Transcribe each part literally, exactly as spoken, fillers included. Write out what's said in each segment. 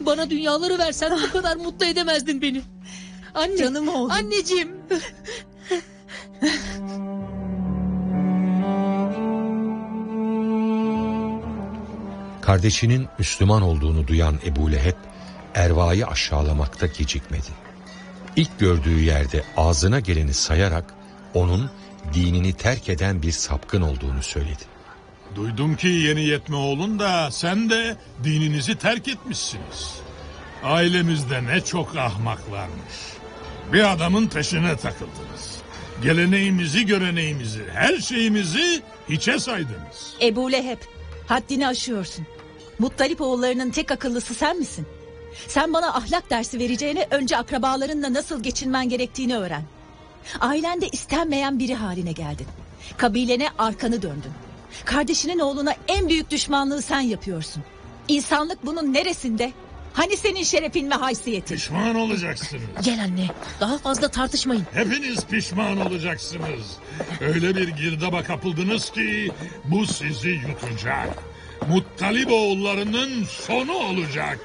Bana dünyaları versen bu kadar mutlu edemezdin beni. Anne, Canım oğlum. Anneciğim. Kardeşinin Müslüman olduğunu duyan Ebu Leheb, Erva'yı aşağılamakta gecikmedi. İlk gördüğü yerde ağzına geleni sayarak onun dinini terk eden bir sapkın olduğunu söyledi. Duydum ki yeni yetme oğlun da sen de dininizi terk etmişsiniz. Ailemizde ne çok ahmak varmış. Bir adamın peşine takıldınız. Geleneğimizi, göreneğimizi, her şeyimizi hiçe saydınız. Ebu Leheb, haddini aşıyorsun. Muttalip oğullarının tek akıllısı sen misin? Sen bana ahlak dersi vereceğine önce akrabalarınla nasıl geçinmen gerektiğini öğren. Ailende istenmeyen biri haline geldin. Kabilene arkanı döndün. Kardeşinin oğluna en büyük düşmanlığı sen yapıyorsun. İnsanlık bunun neresinde? Hani senin şerefin ve haysiyetin? Pişman olacaksınız. Gel anne, daha fazla tartışmayın. Hepiniz pişman olacaksınız. Öyle bir girdaba kapıldınız ki bu sizi yutacak. Muttalip oğullarının sonu olacak.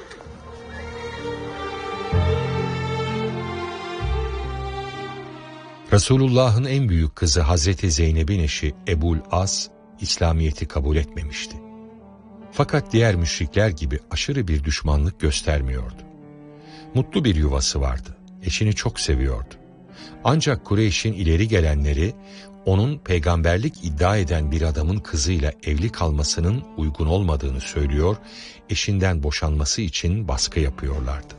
Resulullah'ın en büyük kızı Hazreti Zeynep'in eşi Ebul As, İslamiyet'i kabul etmemişti. Fakat diğer müşrikler gibi aşırı bir düşmanlık göstermiyordu. Mutlu bir yuvası vardı, eşini çok seviyordu. Ancak Kureyş'in ileri gelenleri, onun peygamberlik iddia eden bir adamın kızıyla evli kalmasının uygun olmadığını söylüyor, eşinden boşanması için baskı yapıyorlardı.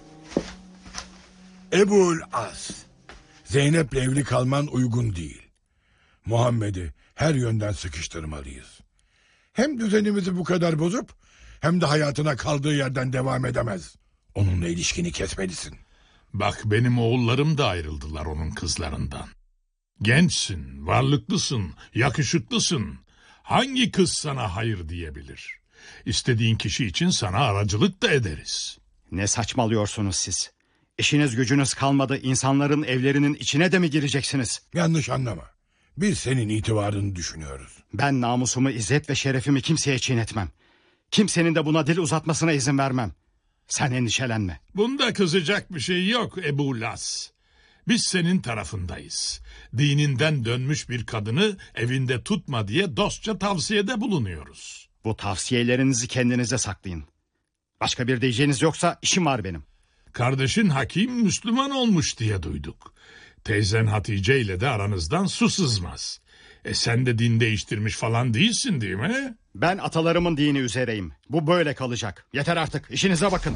Ebul As, Zeynep'le evli kalman uygun değil. Muhammed'i her yönden sıkıştırmalıyız. Hem düzenimizi bu kadar bozup hem de hayatına kaldığı yerden devam edemez. Onunla ilişkini kesmelisin. Bak benim oğullarım da ayrıldılar onun kızlarından. Gençsin, varlıklısın, yakışıklısın. Hangi kız sana hayır diyebilir? İstediğin kişi için sana aracılık da ederiz. Ne saçmalıyorsunuz siz? İşiniz gücünüz kalmadı, insanların evlerinin içine de mi gireceksiniz? Yanlış anlama. Biz senin itibarını düşünüyoruz. Ben namusumu, izzet ve şerefimi kimseye çiğnetmem. Kimsenin de buna dil uzatmasına izin vermem. Sen endişelenme. Bunda kızacak bir şey yok Ebu Las. Biz senin tarafındayız. Dininden dönmüş bir kadını evinde tutma diye dostça tavsiyede bulunuyoruz. Bu tavsiyelerinizi kendinize saklayın. Başka bir diyeceğiniz yoksa işim var benim. Kardeşin Hakim Müslüman olmuş diye duyduk. Teyzen Hatice ile de aranızdan su sızmaz. E sen de din değiştirmiş falan değilsin değil mi? Ben atalarımın dini üzereyim. Bu böyle kalacak. Yeter artık, işinize bakın.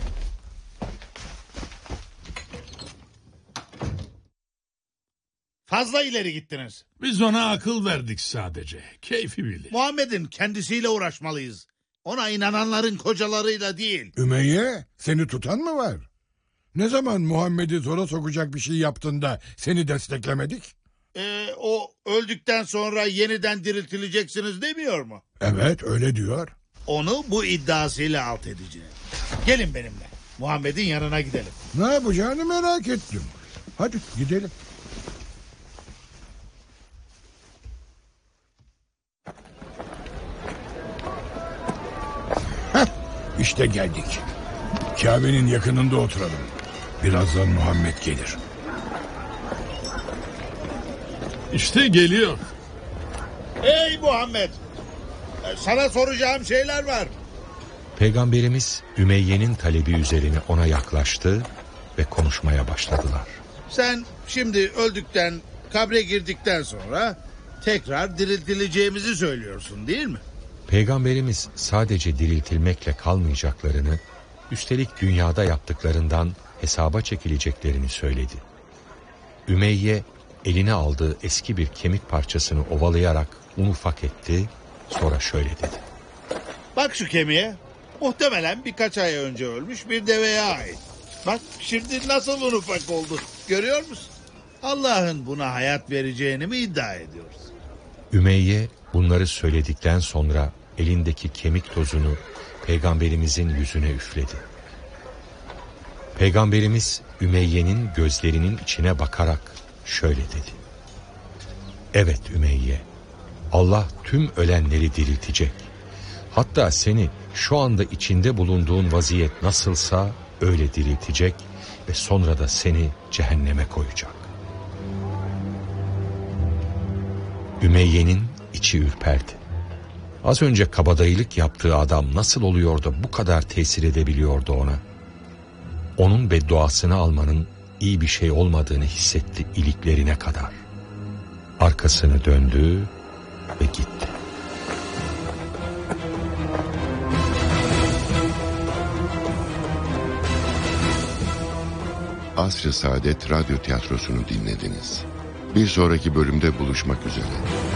Fazla ileri gittiniz. Biz ona akıl verdik sadece. Keyfi bilir. Muhammed'in kendisiyle uğraşmalıyız. Ona inananların kocalarıyla değil. Ümeyye, seni tutan mı var? Ne zaman Muhammed'i zora sokacak bir şey yaptın da seni desteklemedik? Ee, o öldükten sonra yeniden diriltileceksiniz demiyor mu? Evet, öyle diyor. Onu bu iddiasıyla alt edeceğim. Gelin benimle. Muhammed'in yanına gidelim. Ne yapacağını merak ettim. Hadi gidelim. Heh, işte geldik. Kabe'nin yakınında oturalım. Birazdan Muhammed gelir. İşte geliyor. Ey Muhammed! Sana soracağım şeyler var. Peygamberimiz Ümeyye'nin talebi üzerine ona yaklaştı ve konuşmaya başladılar. Sen şimdi öldükten, kabre girdikten sonra tekrar diriltileceğimizi söylüyorsun değil mi? Peygamberimiz sadece diriltilmekle kalmayacaklarını, üstelik dünyada yaptıklarından hesaba çekileceklerini söyledi. Ümeyye eline aldığı eski bir kemik parçasını ovalayarak un ufak etti, sonra şöyle dedi. Bak şu kemiğe, muhtemelen birkaç ay önce ölmüş bir deveye ait. Bak şimdi nasıl un ufak oldu, görüyor musun? Allah'ın buna hayat vereceğini mi iddia ediyoruz? Ümeyye bunları söyledikten sonra elindeki kemik tozunu Peygamberimizin yüzüne üfledi. Peygamberimiz Ümeyye'nin gözlerinin içine bakarak şöyle dedi. Evet Ümeyye, Allah tüm ölenleri diriltecek. Hatta seni şu anda içinde bulunduğun vaziyet nasılsa öyle diriltecek ve sonra da seni cehenneme koyacak. Ümeyye'nin içi ürperdi. Az önce kabadayılık yaptığı adam nasıl oluyor da bu kadar tesir edebiliyordu ona? Onun bedduasını almanın iyi bir şey olmadığını hissetti iliklerine kadar. Arkasını döndü ve gitti. Asr-ı Saadet Radyo Tiyatrosu'nu dinlediniz. Bir sonraki bölümde buluşmak üzere.